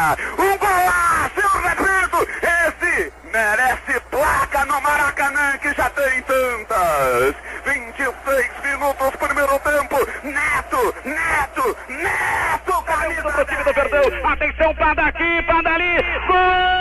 Um golaço, eu repito, esse merece placa no Maracanã, que já tem tantas. 26 minutos, primeiro tempo. Neto, camisa do time do Verdão. Atenção, para daqui, para dali. Gol!